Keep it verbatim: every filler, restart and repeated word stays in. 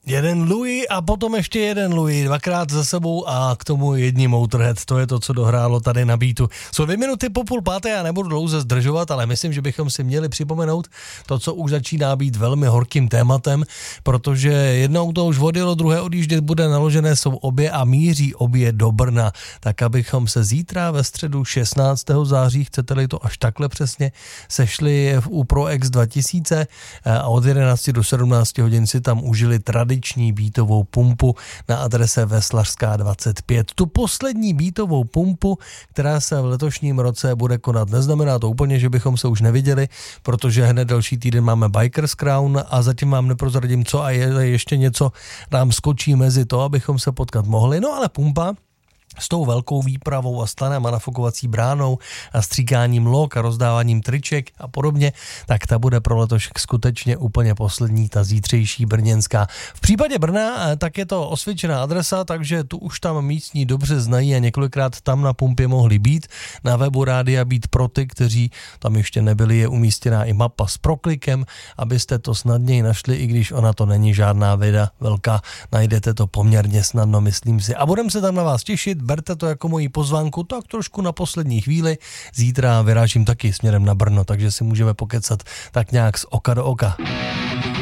Jeden Louis a potom ještě jeden Louis, dvakrát za sebou a k tomu jedním Motorhead, to je to, co dohrálo tady na beatu. Jsou dvě minuty po půl páté, já nebudu dlouze zdržovat, ale myslím, že bychom si měli připomenout to, co už začíná být velmi horkým tématem, protože jednou to už odjelo, druhé odjíždět bude, naložené jsou obě a míří obě do Brna, tak abychom se zítra ve středu šestnáctého září, chcete-li to až takhle přesně, sešli u ProX dva tisíce a od jedenácti do sedmnácti hodin si tam užili tradiční beatovou pumpu na adrese Veslařská dvacet pět. Tu poslední beatovou pumpu, která se v letošním roce bude konat. Neznamená to úplně, že bychom se už neviděli, protože hned další týden máme Bikers Crown a zatím vám neprozradím co a je, ještě něco nám skočí mezi to, abychom se potkat mohli. No ale pumpa s tou velkou výpravou a stanem a nafukovací bránou a stříkáním lok a rozdáváním triček a podobně, tak ta bude pro letošek skutečně úplně poslední, ta zítřejší brněnská. V případě Brna tak je to osvědčená adresa, takže tu už tam místní dobře znají a několikrát tam na pumpě mohli být. Na webu Rádia Beat pro ty, kteří tam ještě nebyli, je umístěná i mapa s proklikem, abyste to snadněji našli, i když ona to není žádná věda velká, najdete to poměrně snadno, myslím si. A budeme se tam na vás těšit. Berte to jako moji pozvánku, tak trošku na poslední chvíli. Zítra vyrážím taky směrem na Brno, takže si můžeme pokecat tak nějak z oka do oka.